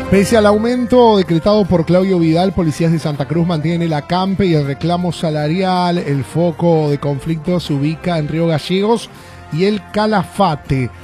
Pese al aumento decretado por Claudio Vidal, policías de Santa Cruz mantienen el acampe y el reclamo salarial. El foco de conflicto se ubica en Río Gallegos y el Calafate.